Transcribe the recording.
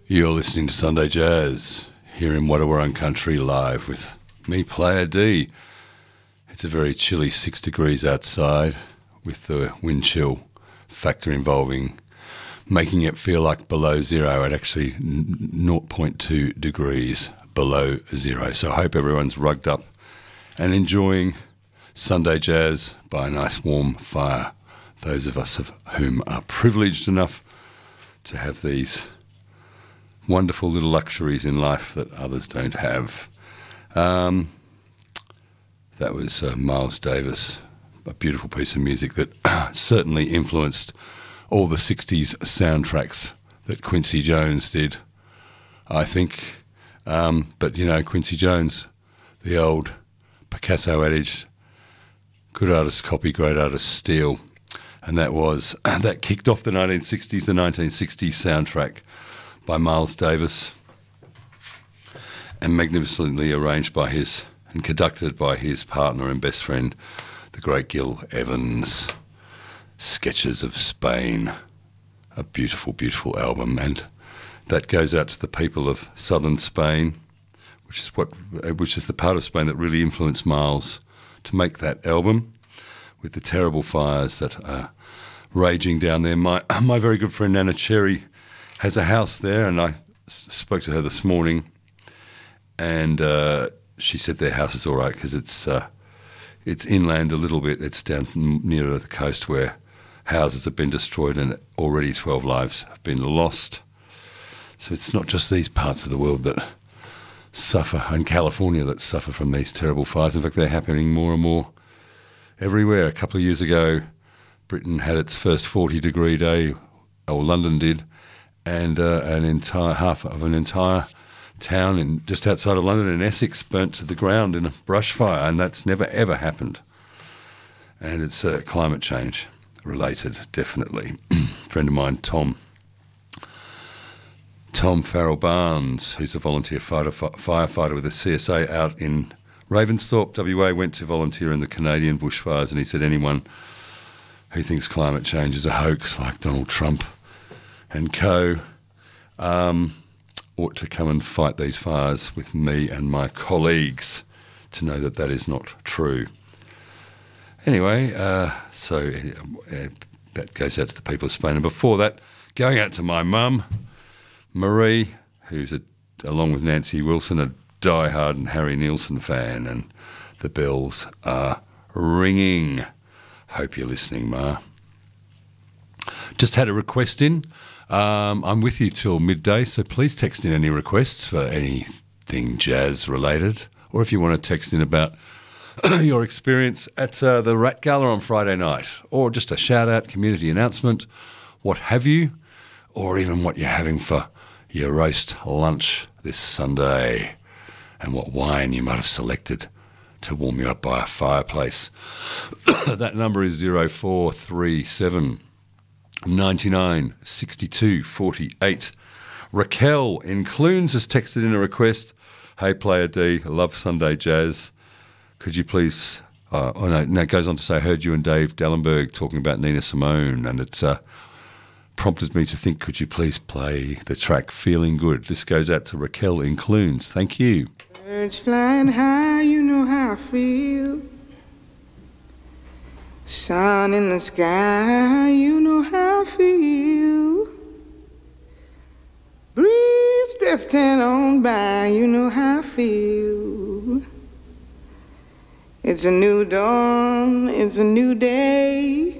You're listening to Sunday Jazz here in Wadawurrung Country live with me, Player D. It's a very chilly 6 degrees outside with the wind chill factor involving making it feel like below zero at actually 0.2 degrees below zero. So I hope everyone's rugged up and enjoying Sunday Jazz by a nice warm fire. Those of us of whom are privileged enough to have these wonderful little luxuries in life that others don't have. That was Miles Davis, a beautiful piece of music that certainly influenced all the 60s soundtracks that Quincy Jones did, I think. But, you know, Quincy Jones, the old Picasso adage, good artists copy, great artists steal. And that kicked off the 1960s, the 1960s soundtrack by Miles Davis, and magnificently arranged by and conducted by his partner and best friend, the great Gil Evans. Sketches of Spain, a beautiful, beautiful album, and that goes out to the people of southern Spain, which is the part of Spain that really influenced Miles to make that album, with the terrible fires that are raging down there. My very good friend Nana Cherry has a house there, and I spoke to her this morning, and she said their house is all right because it's inland a little bit. It's down nearer the coast where houses have been destroyed and already 12 lives have been lost. So it's not just these parts of the world that suffer, and California that suffer from these terrible fires. In fact, they're happening more and more everywhere. A couple of years ago, Britain had its first 40-degree day, or London did, and half of an entire town just outside of London in Essex burnt to the ground in a brush fire, and that's never ever happened. And it's climate change related, definitely. A friend of mine, Tom Farrell Barnes, who's a volunteer firefighter with the CSA out in Ravensthorpe, WA, went to volunteer in the Canadian bushfires, and he said anyone who thinks climate change is a hoax, like Donald Trump and co, ought to come and fight these fires with me and my colleagues to know that that is not true. Anyway, so that goes out to the people of Spain. And before that, going out to my mum, Marie, who's, along with Nancy Wilson, a die-hard Harry Nilsson fan, and the bells are ringing. Hope you're listening, Ma. Just had a request in. I'm with you till midday, so please text in any requests for anything jazz-related, or if you want to text in about your experience at the Rat Gala on Friday night, or just a shout-out, community announcement, what have you, or even what you're having for your roast lunch this Sunday, and what wine you might have selected to warm you up by a fireplace. That number is 0437 99 62 48. Raquel in Clunes has texted in a request. Hey, Player D, love Sunday Jazz. Could you please... it goes on to say, I heard you and Dave Dallenberg talking about Nina Simone, and it's prompted me to think, could you please play the track Feeling Good? This goes out to Raquel in Clunes. Thank you. Birds flying high, you know how I feel. Sun in the sky, you know how I feel. Breeze drifting on by, you know how I feel. It's a new dawn, it's a new day.